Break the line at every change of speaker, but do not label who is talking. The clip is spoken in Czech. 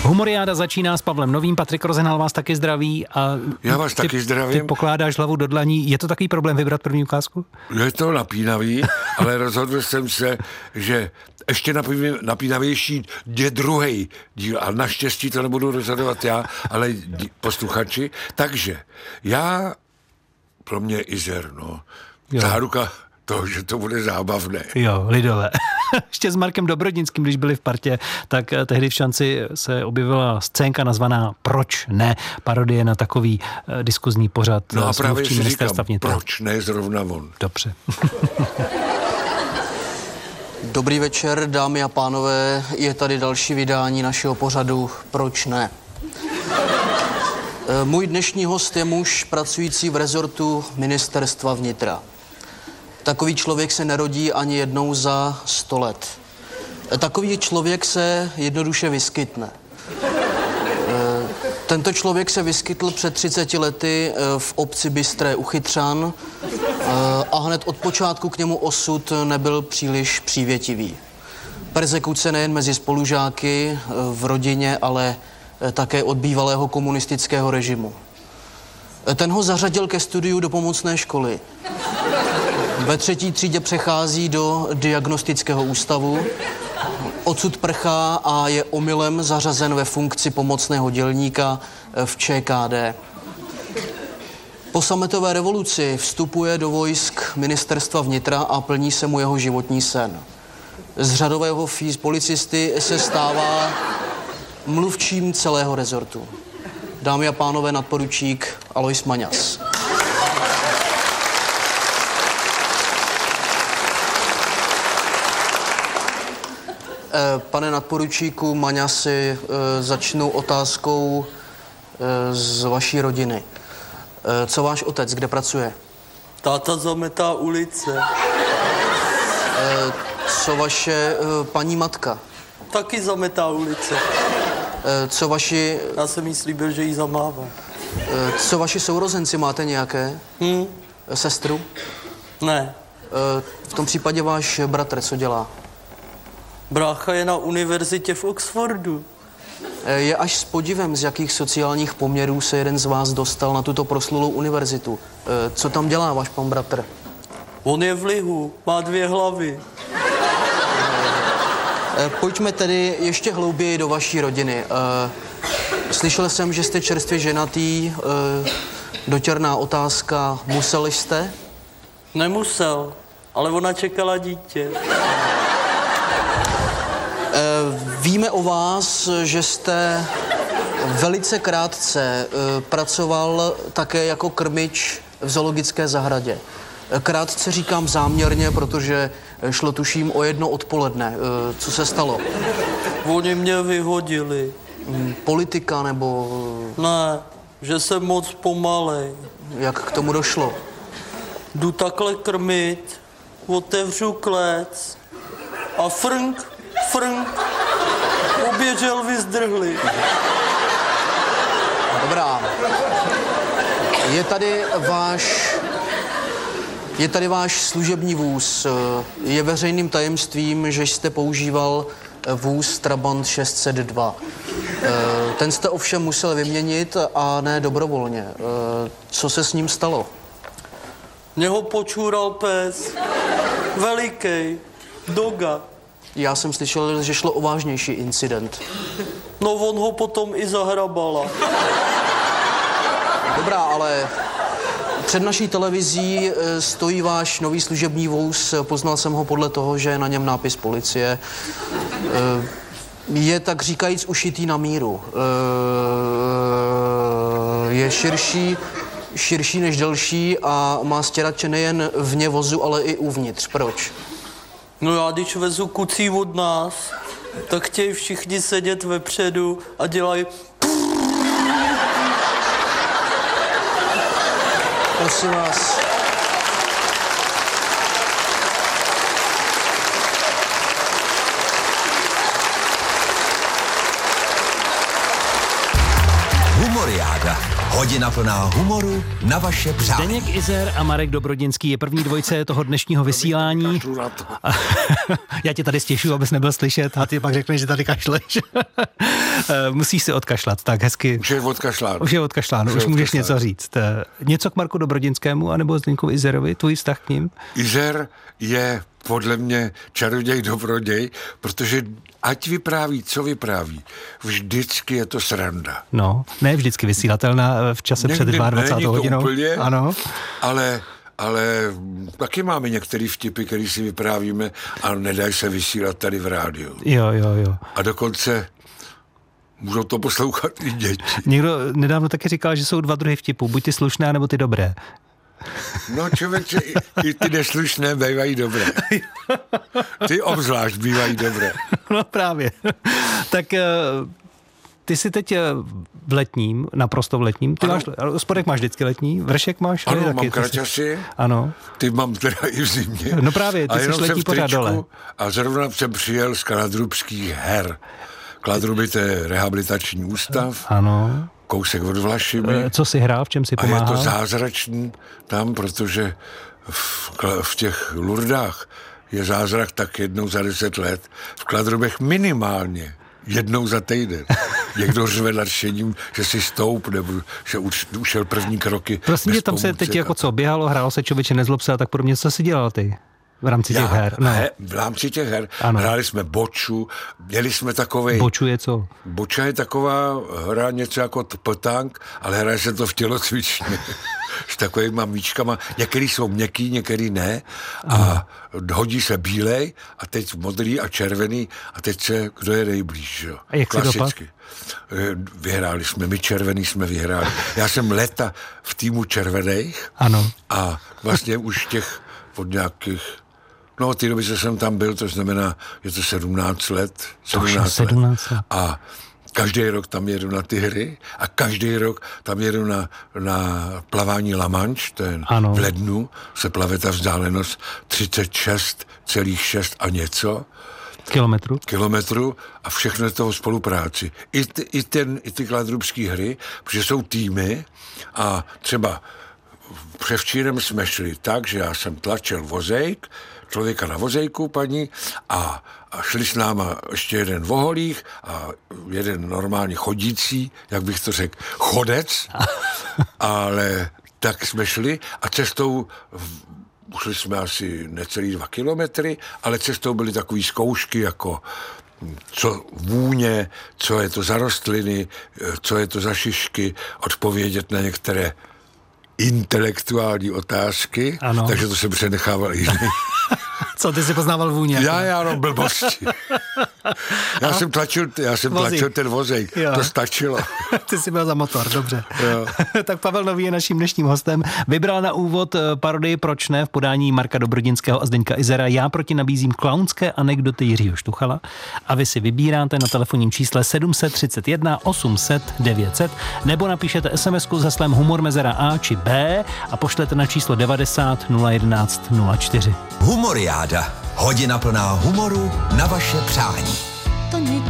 Humoriáda začíná s Pavlem Novým, Patrik Rozenhal vás taky zdraví. A
já vás taky zdravím.
Ty pokládáš hlavu do dlaní. Je to takový problém vybrat první ukázku?
Je to napínavý, ale rozhodl jsem se, že ještě napínavější je druhý díl a naštěstí to nebudu rozhodovat já, ale posluchači. Takže já, pro mě Izer, no, záruka toho, že to bude zábavné.
Jo, lidové. Ještě s Markem Dobrodnickým, když byli v partě, tak tehdy v Šanci se objevila scénka nazvaná Proč ne? Parodie na takový diskuzní pořad.
No a právě si říkám, proč ne zrovna on?
Dobře.
Dobrý večer, dámy a pánové, je tady další vydání našeho pořadu Proč ne? Můj dnešní host je muž pracující v rezortu Ministerstva vnitra. Takový člověk se nerodí ani jednou za 100 let. Takový člověk se jednoduše vyskytne. Tento člověk se vyskytl před 30 lety v obci Bystré u Chytřan a hned od počátku k němu osud nebyl příliš přívětivý. Perzekuce nejen mezi spolužáky, v rodině, ale také od bývalého komunistického režimu. Ten ho zařadil ke studiu do pomocné školy. Ve 3. třídě přechází do diagnostického ústavu, odsud prchá a je omylem zařazen ve funkci pomocného dělníka v ČKD. Po sametové revoluci vstupuje do vojsk Ministerstva vnitra a plní se mu jeho životní sen. Z řadového policisty se stává mluvčím celého rezortu. Dámy a pánové, nadporučík Alois Maňas. Pane nadporučíku Maňasi, začnu otázkou z vaší rodiny. Co váš otec, kde pracuje?
Táta zametá ulice.
Co vaše paní matka?
Taky zametá ulice.
Co vaši...
Já jsem jí slíbil, že jí zamává.
Co vaši sourozenci, máte nějaké? Sestru?
Ne.
V tom případě váš bratr, co dělá?
Brácha je na univerzitě v Oxfordu.
Je až s podivem, z jakých sociálních poměrů se jeden z vás dostal na tuto proslulou univerzitu. Co tam dělá váš pan bratr?
On je v lihu, má 2 hlavy.
Pojďme tedy ještě hlouběji do vaší rodiny. Slyšel jsem, že jste čerstvě ženatý. Dotěrná otázka. Museli jste?
Nemusel, ale ona čekala dítě.
Víme o vás, že jste velice krátce pracoval také jako krmič v zoologické zahradě. Krátce říkám záměrně, protože šlo tuším o 1 odpoledne. Co se stalo?
Oni mě vyhodili.
Politika nebo...
Ne, že jsem moc pomalej.
Jak k tomu došlo?
Jdu takhle krmit, otevřu klec a frnk, obě želvy zdrhly.
Dobrá. Je tady váš služební vůz. Je veřejným tajemstvím, že jste používal vůz Trabant 602. Ten jste ovšem musel vyměnit a ne dobrovolně. Co se s ním stalo?
Mě ho počůral pes. Velikej. Doga.
Já jsem slyšel, že šlo o vážnější incident.
No on ho potom i zahrabala.
Dobrá, ale před naší televizí stojí váš nový služební vůz. Poznal jsem ho podle toho, že je na něm nápis policie. Je tak říkajíc ušitý na míru. Je širší než delší a má stěrače nejen vně vozu, ale i uvnitř. Proč?
No já když vezu kucí od nás, tak chtějí všichni sedět vepředu a dělají...
Prosím vás.
Humoriáda. Hodina plná humoru na vaše přání.
Zdeněk Izer a Marek Dobrodiňský je první dvojice toho dnešního vysílání. Já tě tady stěšuju, abys nebyl slyšet a ty pak řekneš, že tady kašleš. Musíš si odkašlat, tak hezky.
Už je odkašláno.
Už můžeš něco říct. Něco k Marku Dobrodiňskému anebo Zdeňku Izerovi, tvůj vztah k ním?
Izer je podle mě čaroděj, dobroděj, protože ať vypráví, co vypráví, vždycky je to sranda.
No, ne vždycky vysílatelná v čase před 22 hodinou.
Úplně,
ano.
Ale taky máme některé vtipy, které si vyprávíme a nedají se vysílat tady v rádiu.
Jo.
A dokonce můžou to poslouchat i děti.
Někdo nedávno taky říkal, že jsou dva druhy vtipů, buď ty slušné, nebo ty dobré.
No člověče, i ty neslušné bývají dobré. Ty obzvlášť bývají dobré.
No právě. Tak ty jsi teď v letním, naprosto v letním. Ty máš, spodek máš vždycky letní, vršek máš?
Ano,
taky,
mám kraťasy.
Ano.
Ty mám teda i v zimě.
No právě, ty jsi letní pořád dole.
A zrovna jsem přijel z Kladrubských her. Kladruby, to je rehabilitační ústav.
Ano.
Kousek od Vlašimi.
Co jsi hrál, v čem si pomáhal?
A je to zázračný tam, protože v těch Lurdách je zázrak tak jednou za 10 let. V Kladrubech minimálně jednou za týden. Někdo řve nadšením, že si stoup, nebo že ušel první kroky.
Prosím tě, tam se teď jako co, běhalo, hrálo se, člověče, nezlob se a tak podobně. Co jsi dělal ty? V rámci těch her. No.
V rámci těch her.
Ano.
Hráli jsme boču, měli jsme takovej...
Boču je co?
Boča je taková hra něco jako potánk, ale hraje se to v tělocvičně. S takovýma míčkama. Některý jsou měkký, některý ne. A hodí se bílej a teď modrý a červený a teď se, kdo je nejblíž. Jo?
A jak
klasicky. Vyhráli jsme, my červený jsme vyhráli. Já jsem léta v týmu červených.
Ano.
A vlastně už těch od nějakých... No, od té doby, co jsem tam byl, to znamená, je to 17 let. 17 let. A každý rok tam jedu na ty hry a každý rok tam jedu na plavání La Manche, to je v lednu, se plave ta vzdálenost 36,6 a něco. Kilometru a všechno je toho spolupráci. I ty kladrubské hry, protože jsou týmy a třeba převčírem jsme šli tak, že já jsem tlačil vozejk, člověka na vozejku, paní, a šli s náma ještě jeden voholík a jeden normálně chodící, jak bych to řekl, chodec, ale tak jsme šli a cestou šli jsme asi necelý 2 kilometry, ale cestou byly takové zkoušky, jako co vůně, co je to za rostliny, co je to za šišky, odpovědět na některé intelektuální otázky, takže to jsem přenechával jiný.
Co, ty jsi poznával vůně?
Já no, blbosti. Já jsem tlačil ten vozejk, to stačilo.
Ty jsi byl za motor, dobře. Tak Pavel Nový je naším dnešním hostem. Vybral na úvod parodii Proč ne v podání Marka Dobrodinského a Zdeňka Izera. Já proti nabízím klaunské anekdoty Jiřího Štuchala a vy si vybíráte na telefonním čísle 731 800 900 nebo napíšete SMS-ku s heslem Humor mezera A či B a pošlete na číslo 90 011 04.
Humoriáda. Hodina plná humoru na vaše přání.